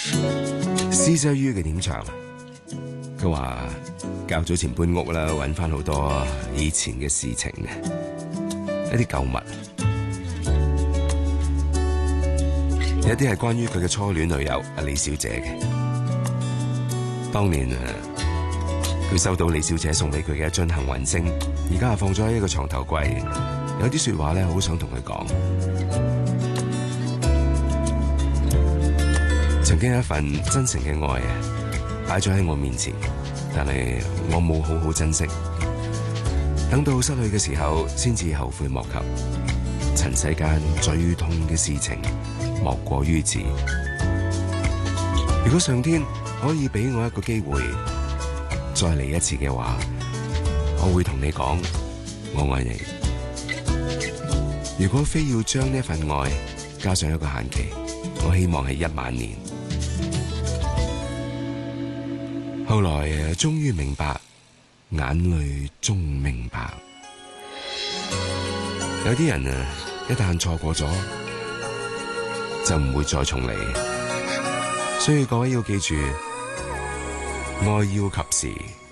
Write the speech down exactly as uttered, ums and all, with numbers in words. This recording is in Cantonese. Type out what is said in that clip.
施濟於嘅點唱？佢話較早前搬屋啦，揾翻好多以前嘅事情嘅一啲舊物，有啲係關於佢嘅初戀女友阿李小姐嘅。當年啊，佢收到李小姐送俾佢嘅一樽幸運星，而家係放咗喺一個床頭櫃。有啲說話咧，好想同佢講。曾經有一份真誠嘅愛啊，擺咗喺我面前，但係我冇好好珍惜。等到失去嘅時候，先至後悔莫及。塵世間最痛嘅事情，莫過於此。如果上天可以俾我一個機會，再嚟一次嘅話，我會同你講，我愛你。如果非要將呢份愛加上一個限期，我希望係一萬年。後來終於明白，眼淚終明白。有啲人啊，一旦錯過咗，就唔會再重嚟。所以各位要記住，愛要及時。